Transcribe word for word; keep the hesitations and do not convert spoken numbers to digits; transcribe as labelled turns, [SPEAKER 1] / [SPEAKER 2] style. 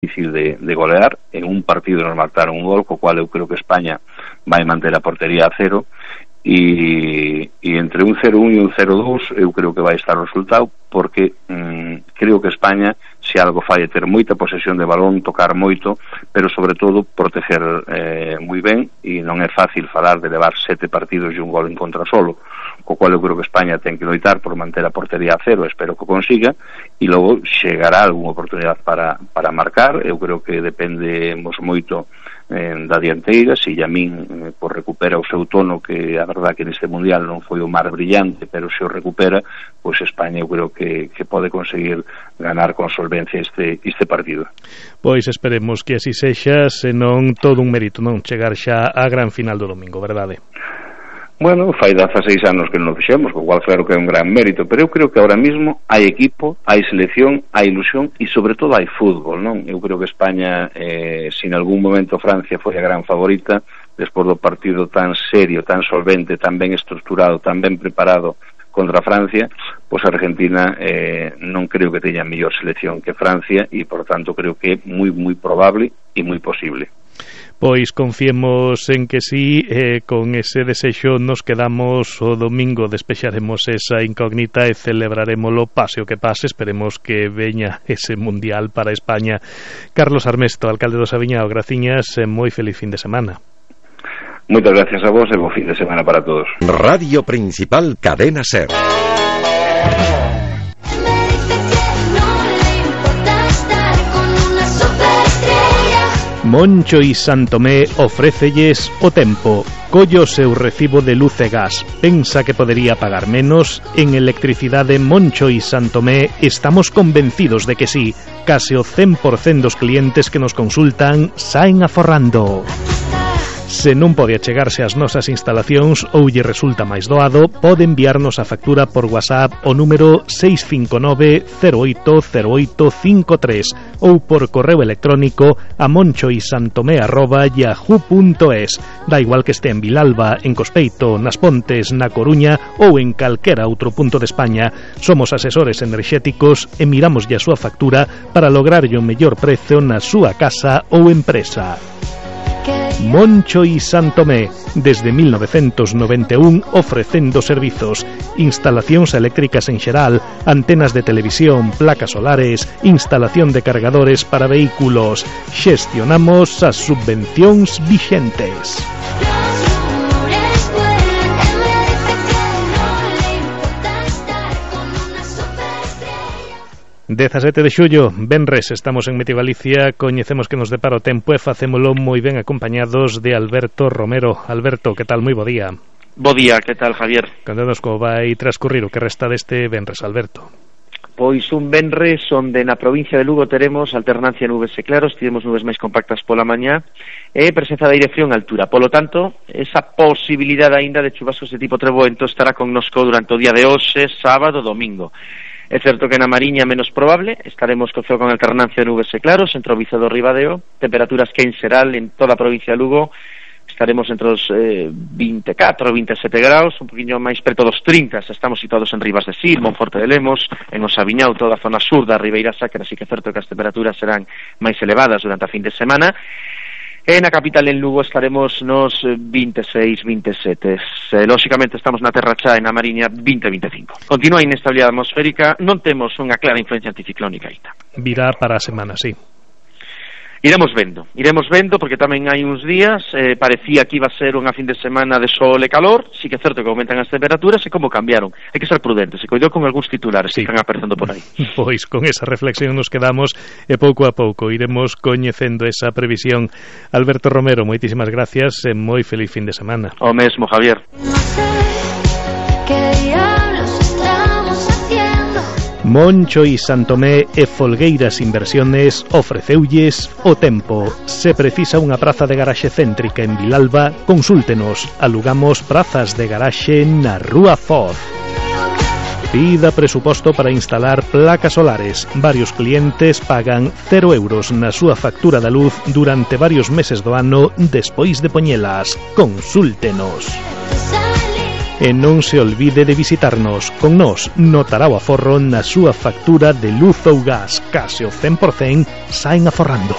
[SPEAKER 1] difícil de, de golear. En un partido nos marcaron un gol, co cual eu creo que España vai manter a portería a cero, e, e entre un cero un e un cero dous eu creo que vai estar o resultado, porque mm, creo que España, se algo fai, ter moita posesión de balón, tocar moito, pero sobre todo proteger eh, moi ben, e non é fácil falar de levar sete partidos e un gol en contra solo, co cual eu creo que España ten que loitar por manter a portería a cero, espero que o consiga, e logo chegará algunha oportunidade para, para marcar. Eu creo que dependemos moito eh, da dianteira. Se Yamín eh, pues recupera o seu tono, que a verdad que neste mundial non foi o mar brillante, pero se o recupera, pois pues España eu creo que, que pode conseguir ganar con solvencia este, este partido.
[SPEAKER 2] Pois esperemos que así sexa, senón todo un mérito non chegar xa á gran final do domingo, verdade?
[SPEAKER 1] Bueno, fai dezaseis anos que non o fixemos, co cual claro que é un gran mérito, pero eu creo que ahora mismo hai equipo, hai selección, hai ilusión e sobre todo hai fútbol, non? Eu creo que España, eh, se en algún momento Francia foi a gran favorita, despois do partido tan serio, tan solvente, tan ben estruturado, tan ben preparado contra Francia, pois Argentina eh, non creo que teña mellor selección que Francia, e por tanto creo que é moi moi probable e moi posible.
[SPEAKER 2] Pois confiemos en que sí, eh, con ese desexo nos quedamos o domingo, despexaremos esa incógnita e celebraremoslo pase o que pase. Esperemos que veña ese mundial para España. Carlos Armesto, alcalde do Saviñao, graciñas e moi feliz fin de semana.
[SPEAKER 1] Moitas gracias a vos e bo fin de semana para todos.
[SPEAKER 3] Radio Principal, Cadena Ser.
[SPEAKER 2] Moncho y Santomé ofrécelles o tempo. Collo seu recibo de luz e gas. Pensa que podería pagar menos? En Electricidade Moncho y Santomé estamos convencidos de que sí. Case o cen por cento dos clientes que nos consultan saen aforrando. Se non pode achegarse ás nosas instalacións ou lle resulta máis doado, pode enviarnos a factura por WhatsApp o número seis cinco nove cero oito cero oito cinco tres ou por correo electrónico a monchoisantomé arroba yahoo punto es. Da igual que este en Vilalba, en Cospeito, nas Pontes, na Coruña ou en calquera outro punto de España, somos asesores enerxéticos e miramos a súa factura para lograr o mellor prezo na súa casa ou empresa. Moncho y Santomé, desde mil novecentos noventa e un ofrecendo servizos, instalacións eléctricas en xeral, antenas de televisión, placas solares, instalación de cargadores para vehículos. Xestionamos as subvencións vixentes. dezasete de xullo, venres, estamos en Meteo Galicia, coñecemos que nos depara o tempo e facémolo moi ben acompañados de Alberto Romero. Alberto, que tal? Moi bo día.
[SPEAKER 4] Bo día, que tal, Javier?
[SPEAKER 2] Contanos como vai transcurrir o que resta deste venres, Alberto.
[SPEAKER 4] Pois un venres onde na provincia de Lugo teremos alternancia nubes e claros, tiremos nubes máis compactas pola mañá e presenza de aire frío en altura. Polo tanto, esa posibilidade aínda de chuvascos de tipo treboento estará connosco durante o día de hoxe, sábado, domingo. É certo que na Mariña menos probable, estaremos co ceo con alternancia de nubes e claros entre o Vicedo e o Ribadeo, temperaturas que en xeral en toda a provincia de Lugo estaremos entre os eh, vinte e catro, vinte e sete graus, un poquinho máis preto dos trinta, se estamos situados en Ribas de Sil, Monforte de Lemos, en o Saviñao, toda a zona sur da Ribeira Sacra, así que é certo que as temperaturas serán máis elevadas durante a fin de semana. E na capital en Lugo estaremos nos vinte e seis, vinte e sete. Eh, lóxicamente estamos na Terra Chá e na Mariña vinte, vinte e cinco. Continúa a inestabilidade atmosférica, non temos unha clara influencia anticiclónica ainda.
[SPEAKER 2] Virá para a semana, sí.
[SPEAKER 4] Iremos vendo, iremos vendo porque tamén hai uns días eh, parecía que iba a ser unha fin de semana de sol e calor, sí que é certo que aumentan as temperaturas e como cambiaron. Hai que ser prudentes, se coidou con algúns titulares sí. que están aparecendo por aí.
[SPEAKER 2] Pois con esa reflexión nos quedamos e pouco a pouco iremos coñecendo esa previsión. Alberto Romero, moitísimas gracias e moi feliz fin de semana.
[SPEAKER 4] O mesmo, Javier.
[SPEAKER 2] Moncho y Santomé e Folgueiras Inversiones ofreceulles o tempo. Se precisa unha praza de garaxe céntrica en Vilalba, consúltenos. Alugamos prazas de garaxe na Rúa Foz. Pida presuposto para instalar placas solares. Varios clientes pagan cero euros na súa factura da luz durante varios meses do ano despois de poñelas. Consúltenos. E non se olvide de visitarnos. Con nós notará o aforro na súa factura de luz ou gas. Case o cen por cen saen aforrando.